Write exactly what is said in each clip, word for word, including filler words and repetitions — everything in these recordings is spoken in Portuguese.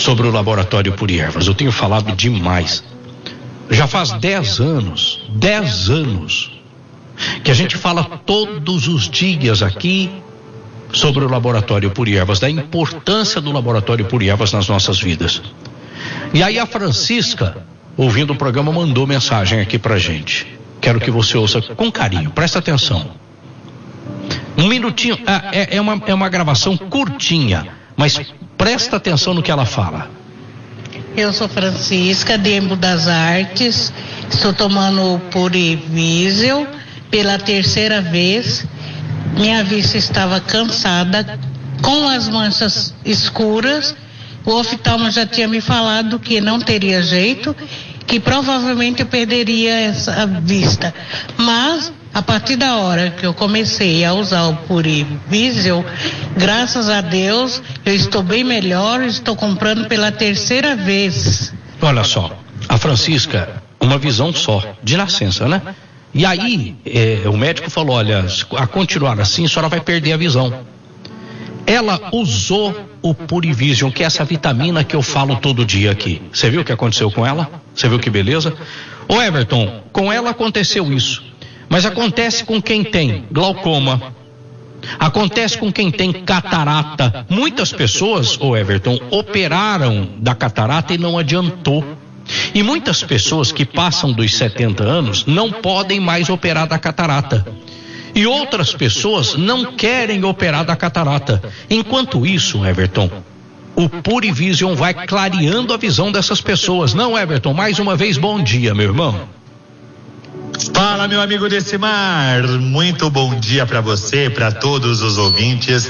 sobre o laboratório Puri Ervas. Eu tenho falado demais. Já faz dez anos, dez anos, que a gente fala todos os dias aqui sobre o laboratório Puri Ervas, da importância do laboratório Puri Ervas nas nossas vidas. E aí a Francisca, ouvindo o programa, mandou mensagem aqui pra gente. Quero que você ouça com carinho, presta atenção. Um minutinho, é, é, uma, é uma gravação curtinha, mas presta atenção no que ela fala. Eu sou Francisca, de Embu das Artes, estou tomando o Purivisio pela terceira vez. Minha vista estava cansada, com as manchas escuras. O oftalmo já tinha me falado que não teria jeito, que provavelmente eu perderia essa vista. Mas, a partir da hora que eu comecei a usar o Purivisio, graças a Deus, eu estou bem melhor, estou comprando pela terceira vez. Olha só, a Francisca, uma visão só, de nascença, né? E aí, é, o médico falou, olha, a continuar assim, a senhora vai perder a visão. Ela usou o Purivision, que é essa vitamina que eu falo todo dia aqui. Você viu o que aconteceu com ela? Você viu que beleza? Ô Everton, com ela aconteceu isso. Mas acontece com quem tem glaucoma. Acontece com quem tem catarata. Muitas pessoas, ô Everton, operaram da catarata e não adiantou. E muitas pessoas que passam dos setenta anos não podem mais operar da catarata. E outras pessoas não querem operar da catarata. Enquanto isso, Everton, o Purivision vai clareando a visão dessas pessoas. Não, Everton, mais uma vez, bom dia, meu irmão. Fala, meu amigo Decimar, muito bom dia para você, para todos os ouvintes.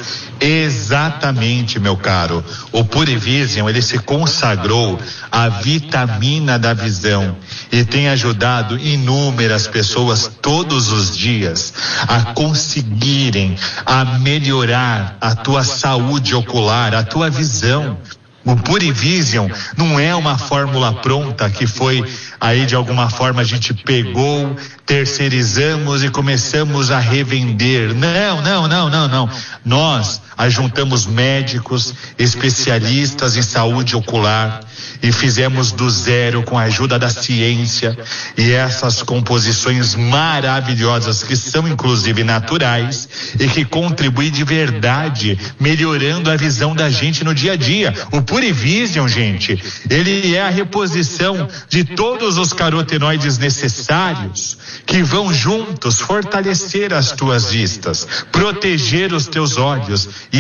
Exatamente, meu caro, o Purivision, ele se consagrou a vitamina da visão e tem ajudado inúmeras pessoas todos os dias a conseguirem, a melhorar a tua saúde ocular, a tua visão. O Purivision não é uma fórmula pronta que foi aí de alguma forma a gente pegou, terceirizamos e começamos a revender. Não, não, não, não, não. Nós ajuntamos médicos, especialistas em saúde ocular e fizemos do zero com a ajuda da ciência e essas composições maravilhosas que são inclusive naturais e que contribuem de verdade, melhorando a visão da gente no dia a dia. O Purivision, gente, ele é a reposição de todos os carotenoides necessários que vão juntos fortalecer as tuas vistas, proteger os teus olhos e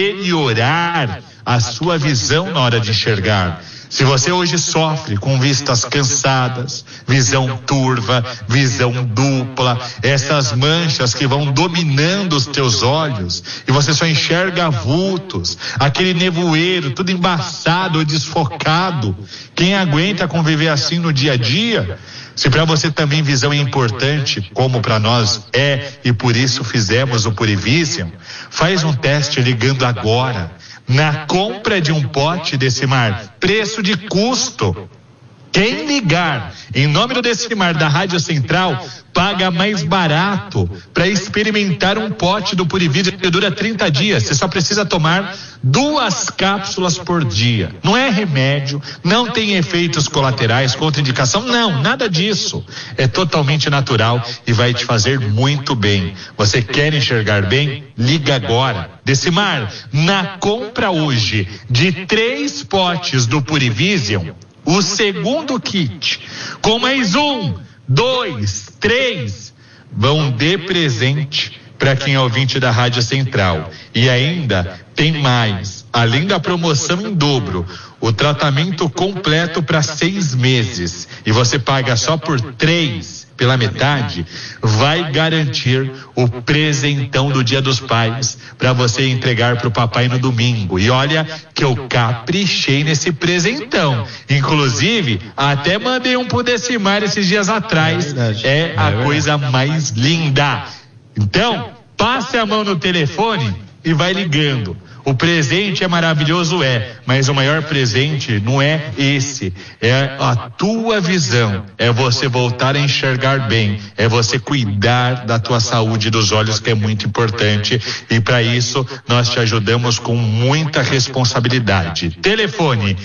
melhorar a sua visão na hora de enxergar. Se você hoje sofre com vistas cansadas, visão turva, visão dupla, essas manchas que vão dominando os teus olhos e você só enxerga vultos, aquele nevoeiro tudo embaçado ou desfocado, quem aguenta conviver assim no dia a dia? Se para você também visão é importante, como para nós é, e por isso fizemos o Purivision, faz um teste ligando agora. Na compra de um pote Decimar, preço de custo. Quem ligar em nome do Decimar da Rádio Central paga mais barato para experimentar um pote do Purivision que dura trinta dias. Você só precisa tomar duas cápsulas por dia. Não é remédio, não tem efeitos colaterais, contraindicação, não, nada disso. É totalmente natural e vai te fazer muito bem. Você quer enxergar bem? Liga agora. Decimar, na compra hoje de três potes do Purivision, o segundo kit, com mais um, dois, três, vão de presente para quem é ouvinte da Rádio Central. E ainda tem mais, além da promoção em dobro, o tratamento completo para seis meses. E você paga só por três, pela metade, vai garantir o presentão do Dia dos Pais para você entregar para o papai no domingo. E olha que eu caprichei nesse presentão. Inclusive, até mandei um pro Decimar esses dias atrás. É, é a é coisa mais linda. Então, passe a mão no telefone e vai ligando. O presente é maravilhoso, é, mas o maior presente não é esse, é a tua visão, é você voltar a enxergar bem, é você cuidar da tua saúde dos olhos, que é muito importante, e para isso nós te ajudamos com muita responsabilidade. Telefone